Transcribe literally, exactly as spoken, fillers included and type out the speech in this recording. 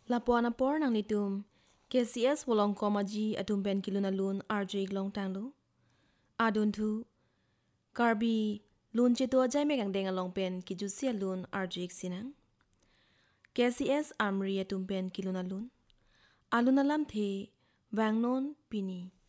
Lapuan apor nang litum, K C S wolong komaji atum ben kilunalun R J long tanglu. Adun tu, karbi lun cetu ajay megang deng along pen kijusia lun R J sinang. K C S armri atum ben kilunalun. Alun alam the, wang non pini.